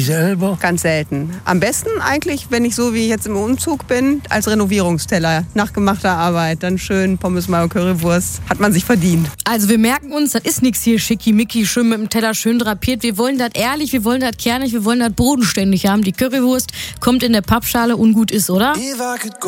selber? Ganz selten. Am besten eigentlich, wenn ich so wie jetzt im Umzug bin, als Renovierungsteller nach gemachter Arbeit. Dann schön Pommes, Mayo, Currywurst. Hat man sich verdient. Also wir merken uns, das ist nichts hier schickimicki, schön mit dem Teller, schön drapiert. Wir wollen das ehrlich, wir wollen das kernig, wir wollen das bodenständig haben. Die Currywurst kommt in der Pappschale und gut ist, oder?